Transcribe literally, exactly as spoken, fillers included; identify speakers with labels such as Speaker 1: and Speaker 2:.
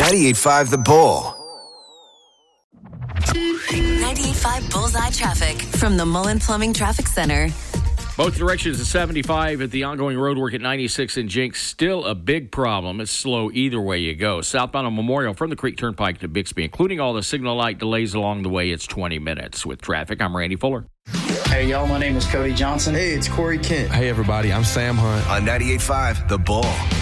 Speaker 1: ninety-eight point five The Bull.
Speaker 2: ninety-eight point five Bullseye Traffic from the Mullen Plumbing Traffic Center.
Speaker 3: Both directions of seventy-five at the ongoing road work at ninety-six in Jinx. Still a big problem. It's slow either way you go. Southbound on Memorial from the Creek Turnpike to Bixby, including all the signal light delays along the way. It's twenty minutes. With traffic, I'm Randy Fuller.
Speaker 4: Hey, y'all. My name is Cody Johnson.
Speaker 5: Hey, it's Corey Kent.
Speaker 6: Hey, everybody. I'm Sam Hunt.
Speaker 1: On ninety-eight point five The Bull.